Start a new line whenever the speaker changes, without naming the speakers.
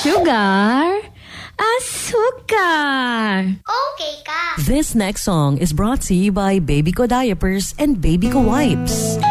Sugar? Azúcar!
Okay ka.
This next song is brought to you by Baby Ko Diapers and Baby Ko Wipes.